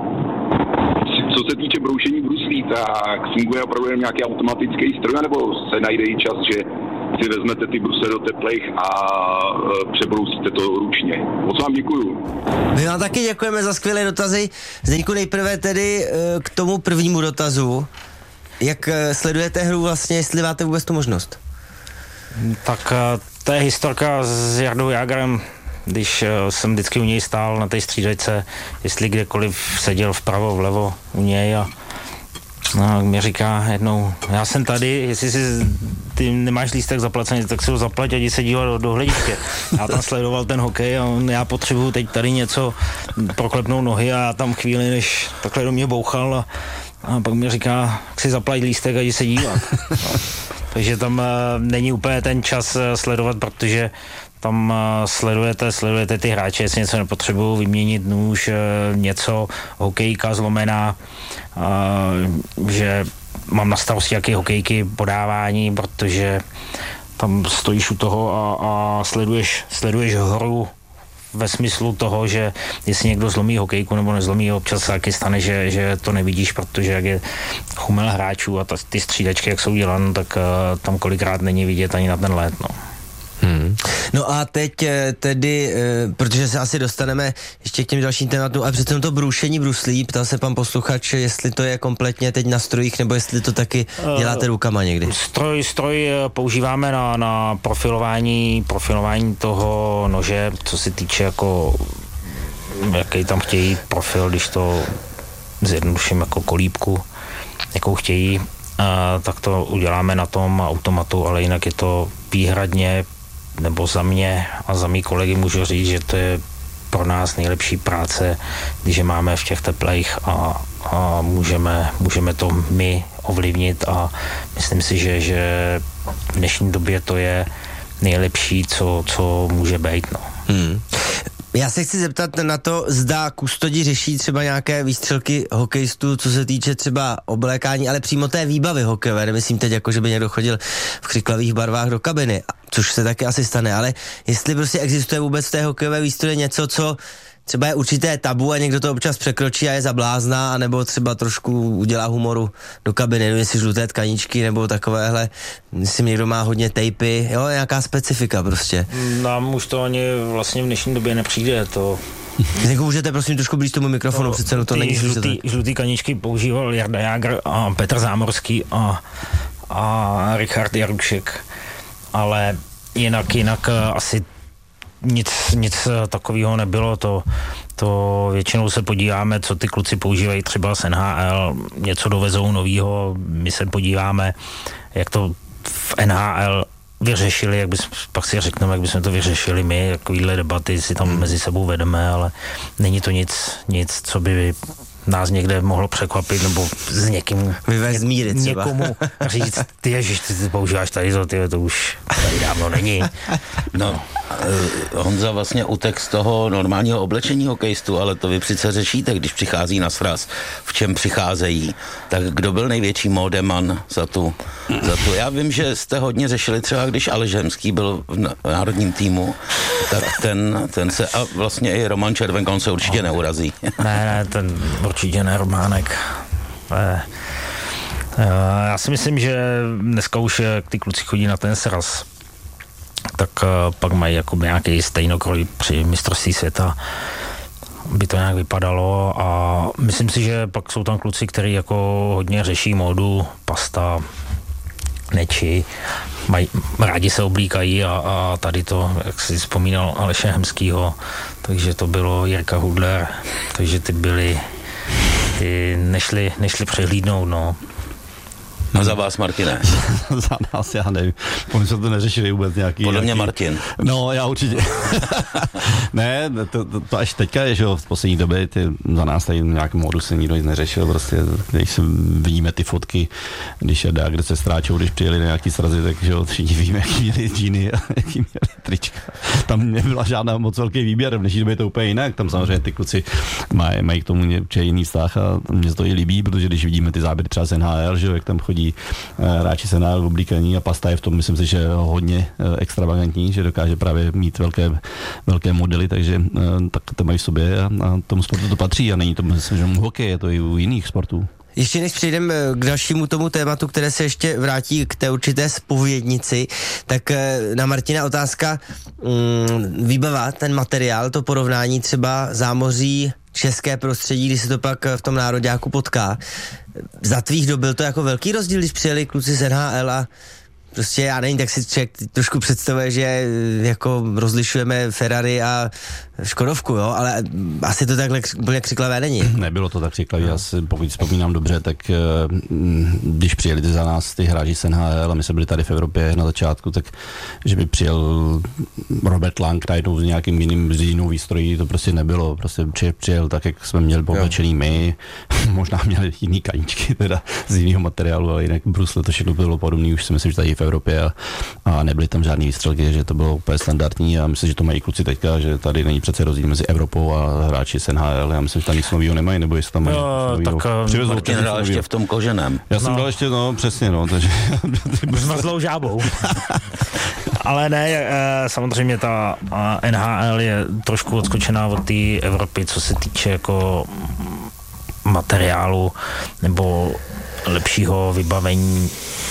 co se týče broušení bruslí, tak funguje opravdu nějaký automatický stroj, nebo se najde i čas, že si vezmete ty brusle do teplejch a e, přebrousíte to ručně. Moc vám děkuju. My vám taky děkujeme za skvělé dotazy. Zdeňku, nejprve tedy e, k tomu prvnímu dotazu. Jak e, sledujete hru vlastně, jestli máte vůbec tu možnost? Tak e, to je historka s Jardou Jágrem, když e, jsem vždycky u něj stál na té střídačce, jestli kdekoliv seděl vpravo, vlevo u něj a no, mě říká jednou, já jsem tady, jestli si ty nemáš lístek zaplacený, tak si ho zaplať a jdi se dívat do, do hlediště. Já tam sledoval ten hokej a on, já potřebuju teď tady něco proklepnout nohy a já tam chvíli, než takhle do mě bouchal a, a pak mi říká, si zaplať lístek a jdi se dívat. No. Takže tam uh, není úplně ten čas uh, sledovat, protože tam uh, sledujete, sledujete ty hráče, jestli něco nepotřebují vyměnit nůž, uh, něco, hokejka zlomená, uh, že mám na starosti jaké hokejky, podávání, protože tam stojíš u toho a, a sleduješ, sleduješ hru ve smyslu toho, že jestli někdo zlomí hokejku nebo nezlomí, občas se taky stane, že, že to nevidíš, protože jak je chumel hráčů a ta, ty střídačky, jak jsou dělané, tak uh, tam kolikrát není vidět ani na ten let, no. Hmm. No a teď tedy, protože se asi dostaneme ještě k těm dalším tématům, a přece to broušení bruslí, ptal se pan posluchač, jestli to je kompletně teď na strojích, nebo jestli to taky děláte rukama někdy. Stroj, stroj používáme na, na profilování, profilování toho nože, co se týče jako, jaký tam chtějí profil, když to zjednoduším jako kolíbku, jakou chtějí, tak to uděláme na tom automatu, ale jinak je to výhradně, nebo za mě a za mý kolegy můžu říct, že to je pro nás nejlepší práce, když je máme v těch teplejch a, a můžeme, můžeme to my ovlivnit a myslím si, že, že v dnešní době to je nejlepší, co, co může být. No. Hmm. Já se chci zeptat na to, zda Kustodi řeší třeba nějaké výstřelky hokejistů, co se týče třeba oblékání, ale přímo té výbavy hokejové. Nemyslím teď jako, že by někdo chodil v křiklavých barvách do kabiny, což se taky asi stane, ale jestli prostě existuje vůbec v té hokejové výstrojě něco, co třeba je určité tabu a někdo to občas překročí a je za blázna, anebo třeba trošku udělá humoru do kabiny, nevím, jestli žluté tkaničky nebo takovéhle, myslím, někdo má hodně tejpy, jo, nějaká specifika prostě. Nám už to ani vlastně v dnešní době nepřijde, to... Jako můžete prosím trošku blíž tomu mikrofonu, no, přece no to není žlutý, žlutý kaničky používal Jarda Jágr a Petr Zámorský a, a Richard Jarušek, ale jinak, jinak asi Nic, nic takového nebylo, to, to většinou se podíváme, co ty kluci používají třeba z N H L, něco dovezou novýho, my se podíváme, jak to v N H L vyřešili, jak bys, pak si řekneme, jak bychom to vyřešili my, takovýhle debaty si tam mezi sebou vedeme, ale není to nic, nic, co by nás někde mohlo překvapit, nebo s někým, vyvést míry třeba. Někomu říct, ty ježiš, ty, ty používáš tady to, ty, to už tady dávno není. No, uh, Honza vlastně utek z toho normálního oblečení hokejistů, ale to vy přece řešíte, když přichází na sraz, v čem přicházejí. Tak kdo byl největší módeman za tu, za tu? Já vím, že jste hodně řešili třeba, když Aleš Hemský byl v národním týmu, tak ten, ten se, a vlastně i Roman Červenka, on se určitě neurazí. Ne, ne, ten určitě ne, Románek. Ne. Já si myslím, že dneska už jak ty kluci chodí na ten sraz, tak pak mají jako nějaký stejnokroj při mistrovství světa, by to nějak vypadalo, a myslím si, že pak jsou tam kluci, kteří jako hodně řeší módu, pasta, neči, mají, rádi se oblíkají a, a tady to, jak si vzpomínal Aleše Hemskýho, takže to bylo Jirka Hudler, takže ty byli, ty nešli, nešli přehlídnout, no. A za vás, Martine? Za nás, já nevím. Oni se to neřešili vůbec nějaký... Podle nějaký... mě Martin. No, já určitě. Ne, to, to, to až teďka je, že v poslední době ty, za nás tady nějaký modus se nikdo nic neřešil, prostě, když se vidíme ty fotky, když je Dagr se stráčou, když přijeli na nějaký srazy, tak že všichni víme, jaký měli džíny a jaký měli trička. Tam nebyla žádná moc velký výběr, v dnešní době je to úplně jinak, tam samozřejmě ty kluci mají, mají k tomu určitě jiný vztah a mě se to i líbí, protože když vidíme ty záběry třeba z N H L, že jak tam chodí hráči z N H L oblíkaní a Pasta je v tom, myslím si, že hodně extravagantní, že dokáže právě mít velké, velké modely, takže tak to mají v sobě a, a tomu sportu to patří a není to, myslím, že hokej, je to i u jiných sportů. Ještě než přejdeme k dalšímu tomu tématu, které se ještě vrátí k té určité zpovědnici, tak na Martina otázka, mm, výbava, ten materiál, to porovnání třeba zámoří, české prostředí, když se to pak v tom nároďáku potká. Za tvých dob byl to jako velký rozdíl, když přijeli kluci z N H L a prostě já nevím, tak si člověk trošku představuje, že jako rozlišujeme Ferrari a Škodovku, jo, ale asi to takhle úplně křiklavé není. Nebylo to tak křiklavé, já si, pokud vzpomínám dobře, tak když přijeli za nás ty hráči z N H L a my jsme byli tady v Evropě na začátku, tak že by přijel Robert Lang najednou s nějakým jiným, s jinou výstrojí, to prostě nebylo, prostě přijel tak, jak jsme měli povlečený my, možná měli jiný kaníčky teda z jiného materiálu, ale jinak v Brusle to všechno bylo podobné, už si myslím, že tady v Evropě a, a nebyly tam žádný výstřelky, že to bylo úplně standardní a myslím, že to mají kluci teďka, že tady není přece rozdíl mezi Evropou a hráči z N H L. Já myslím, že tam nic novýho nemají, nebo jestli tam mají no, tak Martin hrál ještě v tom koženém. Já jsem no. dal ještě, no přesně, no, takže... Zmrzlou žábou. Ale ne, samozřejmě ta N H L je trošku odskočená od té Evropy, co se týče jako materiálu nebo lepšího vybavení,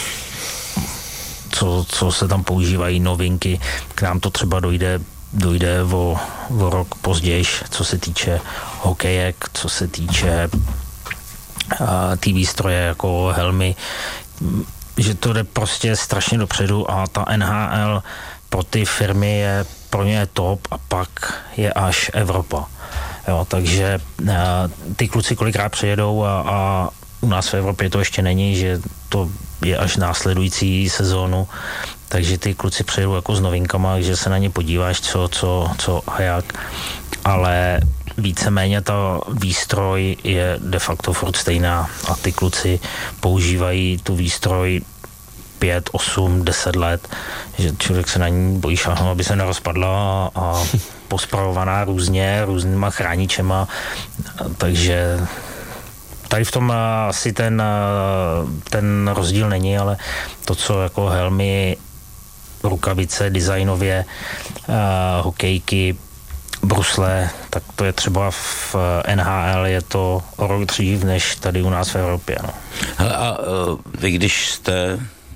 co, co se tam používají, novinky. K nám to třeba dojde dojde o, o rok později, co se týče hokejek, co se týče uh, té výstroje jako helmy, že to jde prostě strašně dopředu a ta N H L pro ty firmy je pro ně top a pak je až Evropa. Jo, takže uh, ty kluci kolikrát přijedou a, a u nás v Evropě to ještě není, že to je až následující sezónu, takže ty kluci přijedou jako s novinkama, že se na ně podíváš, co, co, co a jak, ale víceméně ta výstroj je de facto furt stejná a ty kluci používají tu výstroj pět, osm, deset let, že člověk se na ní bojí šáhnout, aby se nerozpadla a pospravovaná různě, různýma chráničema, takže tady v tom asi ten, ten rozdíl není, ale to, co jako helmy, rukavice, designově, uh, hokejky, brusle, tak to je třeba v N H L, je to o rok dřív, než tady u nás v Evropě. No. Hele, a uh, vy, když jste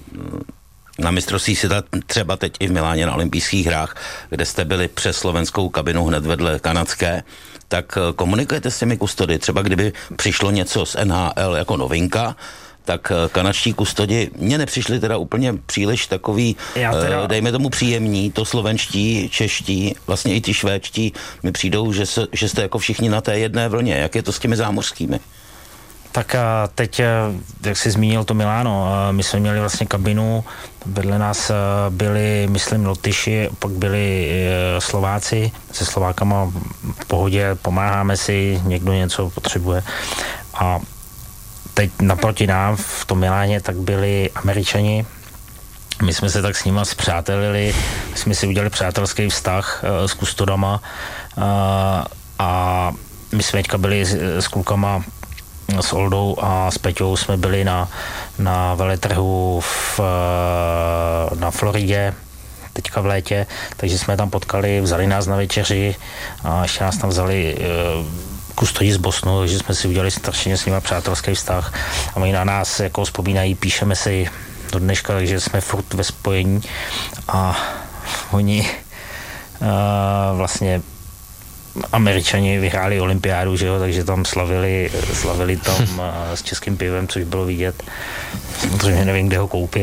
na mistrovství světa, třeba teď i v Miláně na olympijských hrách, kde jste byli přes slovenskou kabinu hned vedle kanadské, tak komunikujete s těmi kustody. Třeba kdyby přišlo něco z N H L jako novinka, tak kanadští kustodi mně nepřišli teda úplně příliš takový, teda... dejme tomu příjemní, to slovenští, čeští, vlastně i ty švédští mi přijdou, že, se, že jste jako všichni na té jedné vlně. Jak je to s těmi zámořskými? Tak teď, jak jsi zmínil to Miláno, my jsme měli vlastně kabinu, vedle nás byli, myslím, Lotyši, pak byli Slováci, se Slovákama v pohodě, pomáháme si, někdo něco potřebuje. A teď naproti nám v tom Miláně tak byli Američani, my jsme se tak s nima zpřátelili, jsme si udělali přátelský vztah s kustodama a my jsme teďka byli s klukama, s Oldou a s Peťou jsme byli na, na veletrhu v, na Floridě teďka v létě, takže jsme tam potkali, vzali nás na večeři a ještě nás tam vzali kustodi z Bosnu, takže jsme si udělali strašně s nimi přátelský vztah a oni na nás jako vzpomínají, píšeme si do dneška, takže jsme furt ve spojení a oni uh, vlastně Američani vyhráli olympiádu, že jo, takže tam slavili, slavili tam uh, s českým pivem, což bylo vidět. Samozřejmě nevím, kde ho koupím.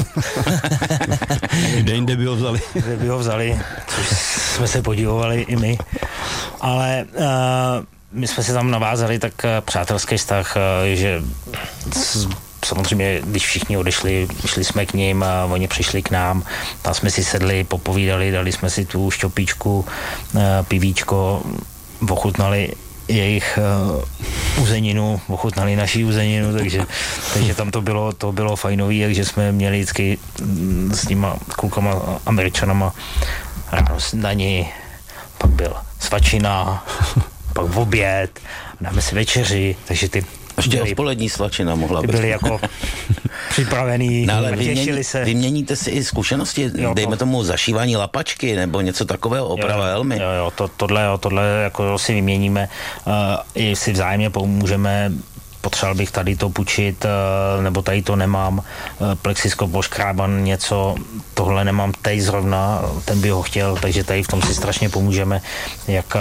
Kde jinde by ho vzali. Kde by ho vzali, což jsme se podívali i my. Ale uh, my jsme si tam navázali tak uh, přátelský vztah, uh, že samozřejmě, když všichni odešli, šli jsme k ním a oni přišli k nám, tam jsme si sedli, popovídali, dali jsme si tu šťopičku, pivíčko, ochutnali jejich uh, uzeninu, ochutnali naší uzeninu, takže, takže tam to bylo, to bylo fajnový, takže jsme měli vždycky s těma klukama, Američanama ráno snídani, pak byl svačina, pak v oběd, dáme si večeři, takže ty ještě byli, odpolední svačina mohla ty být. byli jako připravený, no, ale těšili vymění, se. Vyměníte si i zkušenosti, jo, dejme to. tomu zašívání lapačky nebo něco takového, oprava helmy. Jo, jo, to, tohle, jo, tohle jako si vyměníme, uh, i si vzájemně pomůžeme. Potřeboval bych tady to půjčit, nebo tady to nemám, plexiskop oškrában, něco, tohle nemám teď zrovna, ten by ho chtěl, takže tady v tom si strašně pomůžeme, jak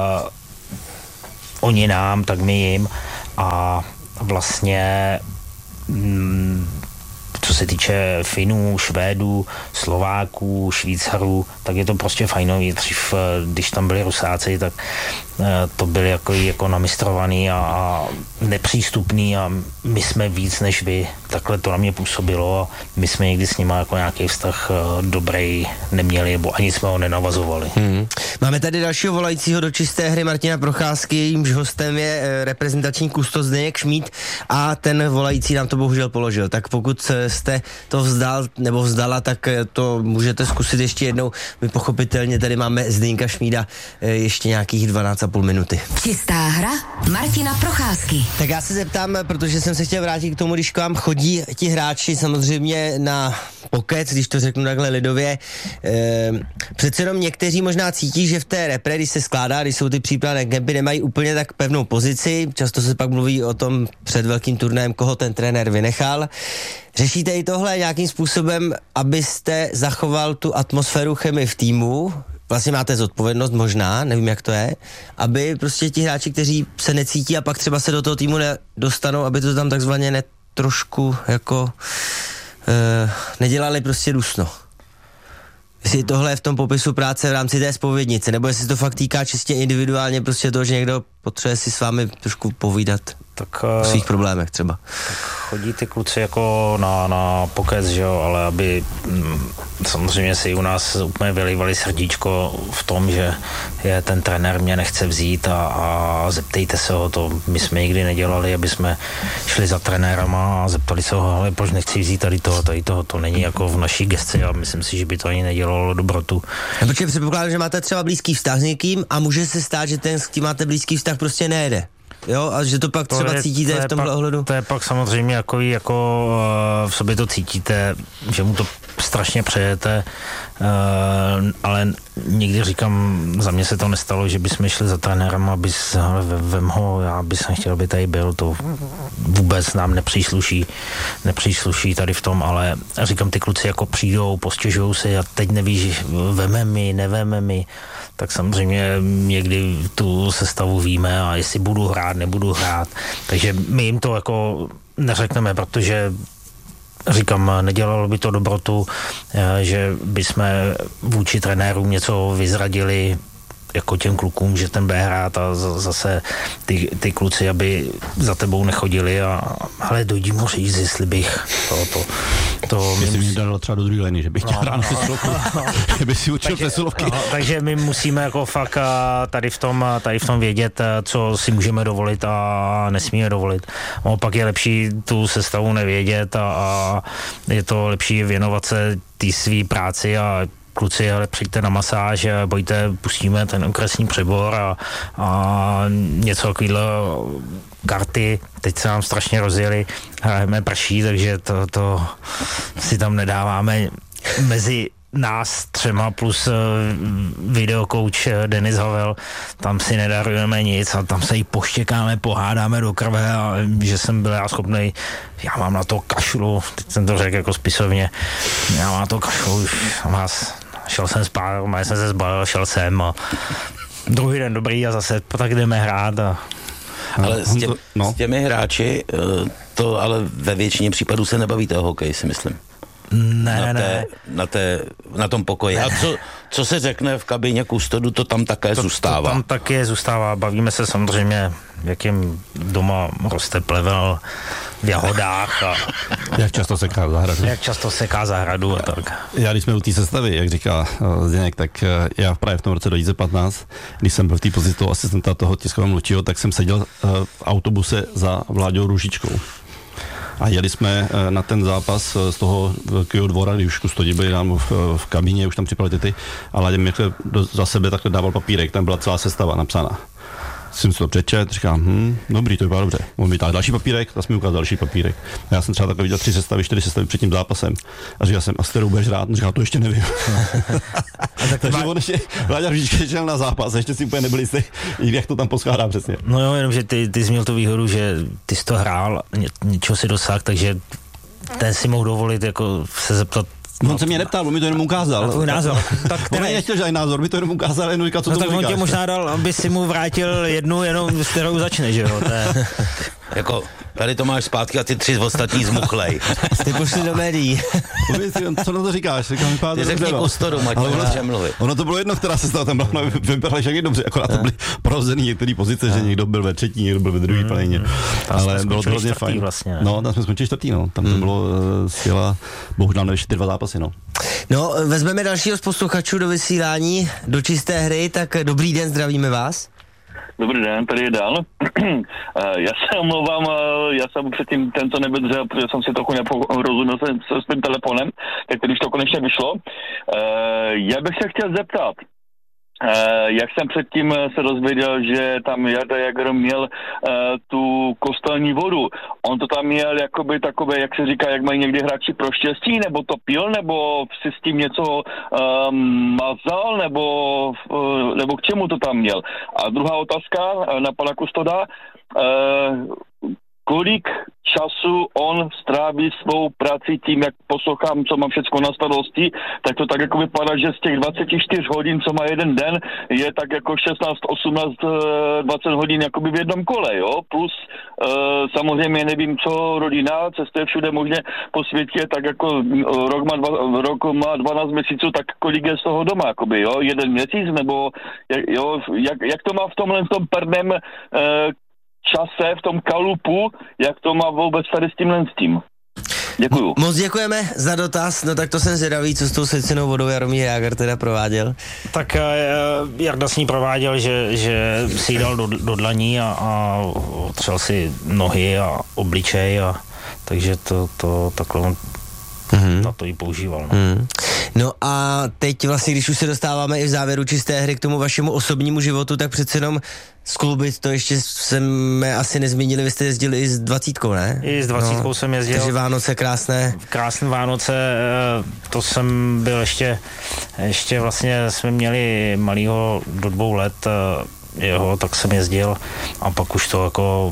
oni nám, tak my jim a vlastně mm, co se týče Finů, Švédů, Slováků, Švýcarů, tak je to prostě fajnový. Dřív, když tam byli Rusáci, tak to byli jako, jako namistrovaný a, a nepřístupný a my jsme víc než vy. Takhle to na mě působilo a my jsme někdy s nimi jako nějaký vztah dobrý neměli, nebo ani jsme ho nenavazovali. Hmm. Máme tady dalšího volajícího do čisté hry Martina Procházky, jímž hostem je reprezentační kustos Zdeněk Šmíd a ten volající nám to bohužel položil. Tak pokud jste to vzdal nebo vzdala, tak to můžete zkusit ještě jednou. My pochopitelně tady máme Zdeňka Šmída ještě nějakých dvanáct a půl minuty. Čistá hra Martina Procházky. Tak já se zeptám, protože jsem se chtěl vrátit k tomu, když k vám chodí ti hráči samozřejmě na pokec, když to řeknu takhle lidově. E, přece jenom někteří možná cítí, že v té repre, když se skládá, když jsou ty přípravné kempy, nemají úplně tak pevnou pozici. Často se pak mluví o tom před velkým turnajem, koho ten trenér vynechal. Řešíte i tohle nějakým způsobem, abyste zachoval tu atmosféru chemii v týmu? Vlastně máte zodpovědnost možná, nevím jak to je, aby prostě ti hráči, kteří se necítí a pak třeba se do toho týmu nedostanou, aby to tam takzvaně ne trošku jako e, nedělali prostě dusno. Jestli tohle je v tom popisu práce v rámci té zpovědnice, nebo jestli to fakt týká čistě individuálně prostě toho, že někdo potřebuje si s vámi trošku povídat tak, o svých problémech třeba. Tak chodí ty kluci jako na, na pokec, že jo, ale aby m, samozřejmě si u nás úplně vylívali srdíčko v tom, že je ten trenér mě nechce vzít a, a zeptejte se ho, to my jsme nikdy nedělali, aby jsme šli za trenérama a zeptali se ho, ale proč nechci vzít tady toho, tady toho, to není jako v naší gesci a myslím si, že by to ani nedělalo dobrotu. No, protože předpokládám, že máte třeba blízký vztah s někým a může se stát, že ten, s tím máte blízký vztah, prostě nejede. Jo, a že to pak to třeba je, cítíte v tomhle pak, ohledu? To je pak samozřejmě jako, jako uh, v sobě to cítíte, že mu to strašně přejete, uh, ale někdy říkám, za mě se to nestalo, že bychom šli za trenérem, abys, ale vem ho, já bych nechtěl, aby tady byl, to vůbec nám nepřísluší, nepřísluší tady v tom, ale říkám, ty kluci jako přijdou, postěžujou si a teď nevíš, veme mi, neveme mi, tak samozřejmě někdy tu sestavu víme a jestli budu hrát, nebudu hrát. Takže my jim to jako neřekneme, protože říkám, nedělalo by to dobrotu, že bychom vůči trenérům něco vyzradili jako těm klukům, že ten bude hrát a zase ty, ty kluci, aby za tebou nechodili a ale dojdi mu říct, jestli bych to, to, to jestli mi dal třeba do druhé liny, že bych chtěl hrát na přesilovku, že by si učil přesilovky. No, takže my musíme jako fakt tady v tom, tady v tom vědět, co si můžeme dovolit a nesmíme dovolit. Opak je lepší tu sestavu nevědět a, a je to lepší věnovat se té svý práci a kluci, ale přijďte na masáž, pojďte, pustíme ten okresní přebor a, a něco takového, karty, teď se nám strašně rozjeli, hrajeme prší, takže to, to si tam nedáváme mezi nás třema plus uh, videokouč Denis Havel, tam si nedarujeme nic a tam se jí poštěkáme, pohádáme do krve a že jsem byl já schopnej, já mám na to kašlu, teď jsem to řekl jako spisovně, já mám na to kašlu, už vás, šel jsem spát, já jsem se zbalil, šel jsem a druhý den dobrý a zase tak jdeme hrát a ale s, tě, no. s těmi hráči, to ale ve většině případů se nebavíte o hokeji, si myslím. Ne, na, té, ne. Na, té, na tom pokoji. A co, co se řekne v kabině kustodu, to tam také to, zůstává. To tam také zůstává. Bavíme se samozřejmě, jakým doma roste plevel, v jahodách a jak často seká zahradu. Jak často seká zahradu a tak. Já když jsme u té sestavy, jak říká uh, Zdeněk, tak uh, já právě v tom roce dva tisíce patnáct, když jsem byl v té pozici toho asistenta toho tiskového mluvčího, tak jsem seděl uh, v autobuse za Vláďou Růžičkou. A jeli jsme na ten zápas z toho velkého dvora, když už kustodi byli nám v, v kabině, už tam připravili ty, a Láďa mi za sebe takhle dával papírek, tam byla celá sestava napsána. Jsem si to přečet, říkám, hm, dobrý, to vypadá dobře. On mi tak další papírek, zase mi ukázal další papírek. A já jsem třeba takhle viděl tři sestavy, čtyři sestavy před tím zápasem. A říkal jsem, a s kterou budeš rád? On říkal, to ještě nevím. A tak takže má... on ještě, Vláďa vždycky šel na zápas, a ještě si úplně nebyli jistý, jak to tam poskládá přesně. No jo, jenomže ty, ty jsi měl tu výhodu, že ty jsi to hrál, ně, něčeho si dosáhl, takže ten si mohl dovolit jako se zeptat. No, on se mě neptal, on mi to jenom ukázal. Tvůj názor. Tak on nechtěl žádný názor, mi to jenom ukázal, jenom říkal, co no, to tak on tě možná dal, aby si mu vrátil jednu, jenom s kterou začne, že jo? Je... Jako, tady to máš zpátky a ty tři z ostatní zmuchlej. Ty pošli do médií. Co na to říkáš? Říkám, ty řekni kustodu, Matěj, ono, mluvit. Ono to bylo jedno, která se stala, tam byla, vypadala však dobře, akorát to byly prohozený některé pozice, že někdo byl ve třetí, někdo byl ve druhé mm, planině. Ale bylo to hrozně fajn. Vlastně, no, tam jsme skončili čtvrtý, no. Tam to mm. bylo uh, skvělá, bohužel nevyšly ty dva zápasy, no. No, vezmeme dalšího z posluchačů do vysílání, do čisté hry, tak dobrý den, zdravíme vás. Dobrý den, tady je Dan. Já se omlouvám, já jsem předtím ten, co nebydřel, protože jsem si trochu neporozuměl se s tím telefonem, tak když to konečně vyšlo. Já bych se chtěl zeptat, jak jsem předtím se dozvěděl, že tam Jarda Jágr měl uh, tu kostelní vodu. On to tam měl jakoby takové, jak se říká, jak mají někdy hráči pro štěstí, nebo to pil, nebo si s tím něco um, mazal, nebo, uh, nebo k čemu to tam měl. A druhá otázka uh, na pana Kustoda. Uh, kolik času on stráví svou práci tím, jak poslouchám, co mám všechno na starosti, tak to tak jako vypadá, že z těch dvacet čtyři hodin, co má jeden den, je tak jako šestnáct, osmnáct, dvacet hodin jakoby v jednom kole, jo, plus e, samozřejmě nevím, co rodina, cestuje všude možně po světě, tak jako rok má, dva, rok má dvanáct měsíců, tak kolik je z toho doma, jakoby, jo, jeden měsíc, nebo jo, jak, jak to má v tomhle v tom prdném e, čase, v tom kalupu, jak to má vůbec tady s tímhle s tím. Děkuju. Moc děkujeme za dotaz, no tak to jsem zvědavý, co s tou secenou vodou Jaromír Jágr teda prováděl. Tak uh, Jarda s ní prováděl, že, že si jí dal do, do dlaní a, a otřel si nohy a obličej, a takže to, to takhle on mm-hmm. na to jí používal. No. Mm. No a teď vlastně, když už se dostáváme i v závěru čisté hry k tomu vašemu osobnímu životu, tak přece jenom skloubit, to ještě jsme asi nezmínili, vy jste jezdili i s dvacítkou, ne? I s dvacítkou no, jsem jezdil. Takže Vánoce krásné. Krásné Vánoce, to jsem byl ještě, ještě vlastně jsme měli malýho do dvou let, jeho, tak jsem jezdil a pak už to jako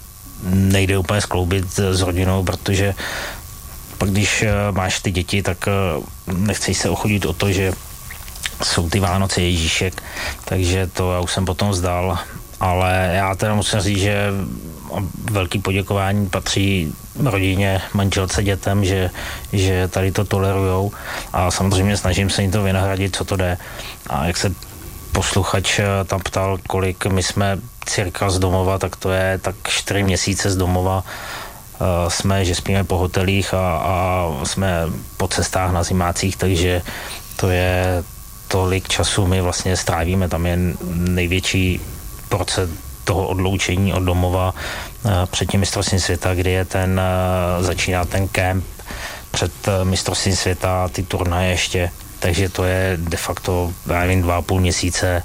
nejde úplně skloubit s rodinou, protože pak když máš ty děti, tak nechceš se ochodit o to, že jsou ty Vánoce Ježíšek, takže to já už jsem potom vzdal, ale já teda musím říct, že velký poděkování patří rodině, manželce, dětem, že, že tady to tolerujou a samozřejmě snažím se jim to vynahradit, co to jde. A jak se posluchač tam ptal, kolik my jsme cirka z domova, tak to je tak čtyři měsíce z domova. Uh, jsme, že spíme po hotelích a, a jsme po cestách na zimácích, takže to je tolik času my vlastně strávíme, tam je největší procent toho odloučení od domova uh, před tím mistrovstvím světa, kdy je ten, uh, začíná ten kemp před uh, mistrovstvím světa, ty turnaje ještě, takže to je de facto, já nevím, dva a půl měsíce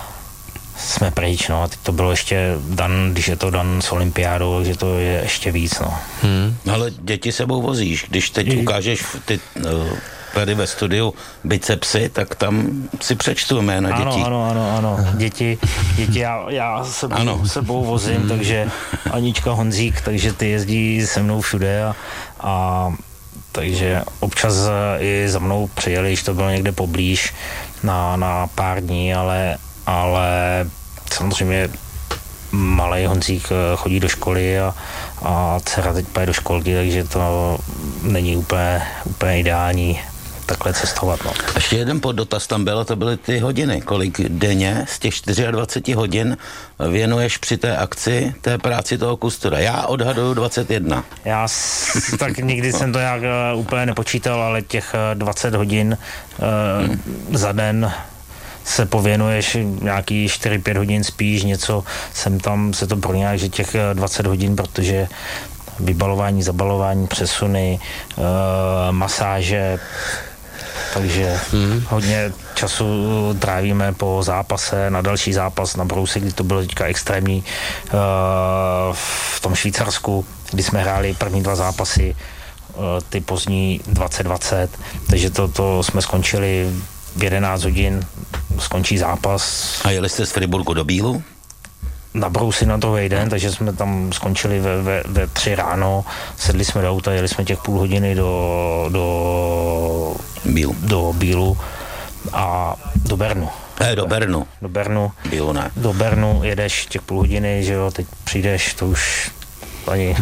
jsme pryč, no a teď to bylo ještě dan, když je to dan s olympiádou, takže to je ještě víc, no. Hmm. Ale děti sebou vozíš, když teď I... ukážeš ty no, tady ve studiu bicepsy, tak tam si přečtu jména ano, dětí. Ano, ano, ano, děti, děti já, já sebou, ano. sebou vozím, hmm. takže Anička, Honzík, takže ty jezdí se mnou všude a, a takže občas i za mnou přijeli, když to bylo někde poblíž na, na pár dní, ale ale samozřejmě malej Honzík chodí do školy a, a dcera teď půjde do školky, takže to není úplně, úplně ideální takhle cestovat. No. Ještě jeden poddotaz tam byl, to byly ty hodiny. Kolik denně z těch dvacet čtyři hodin věnuješ při té akci, té práci toho kustora? Já odhaduju dvacet jedna. Já s, tak nikdy jsem to nějak uh, úplně nepočítal, ale těch uh, dvacet hodin uh, hmm. za den se pověnuješ nějaký čtyři pět hodin spíš, něco jsem tam, se to proňá, že těch dvacet hodin, protože vybalování, zabalování, přesuny, uh, masáže, takže hmm. hodně času trávíme po zápase na další zápas na brousy, kdy to bylo teďka extrémní uh, v tom Švýcarsku, kdy jsme hráli první dva zápasy, uh, ty pozdní dvacet dvacet, takže to, to jsme skončili v jedenáct hodin, skončí zápas. A jeli jste z Friburgu do Bílu? Na brousy na druhý den, takže jsme tam skončili ve, ve, ve tři ráno, sedli jsme do auta, jeli jsme těch půl hodiny do, do, Bílu. do Bílu a do Bernu. Eh, do Bernu. Do Bernu. Bílu ne. Do Bernu jedeš těch půl hodiny, že jo, teď přijdeš, to už ani